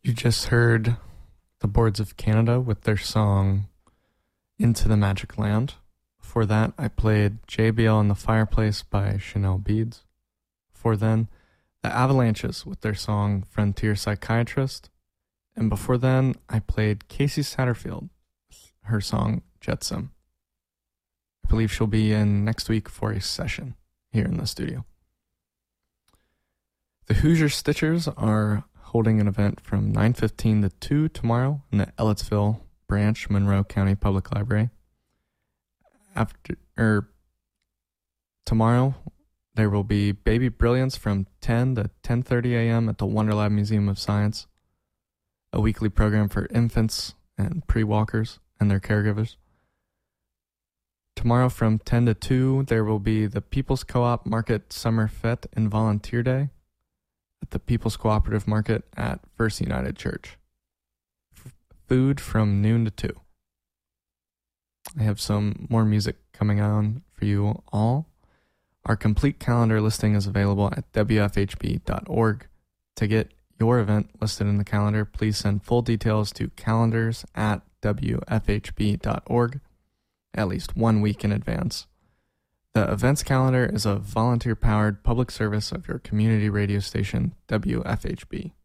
You just heard the Boards of Canada with their song Into the Magic Land. Before that, I played JBL in the Fireplace by Chanel Beads. Before then, the Avalanches with their song Frontier Psychiatrist. And before then, I played Casey Satterfield with her song Jetsam. I believe she'll be in next week for a session here in the studio. The Hoosier Stitchers are holding an event from 9:15 to 2 tomorrow in the Ellettsville Branch, Monroe County Public Library. Tomorrow, there will be Baby Brilliance from 10 to 10:30 a.m. at the Wonderlab Museum of Science, a weekly program for infants and pre-walkers and their caregivers. Tomorrow from 10 to 2, there will be the People's Co-op Market Summer Fete and Volunteer Day at the People's Cooperative Market at First United Church. Food from noon to 2. I have some more music coming on for you all. Our complete calendar listing is available at wfhb.org. To get your event listed in the calendar, please send full details to calendars@wfhb.org at least 1 week in advance. The events calendar is a volunteer-powered public service of your community radio station, WFHB.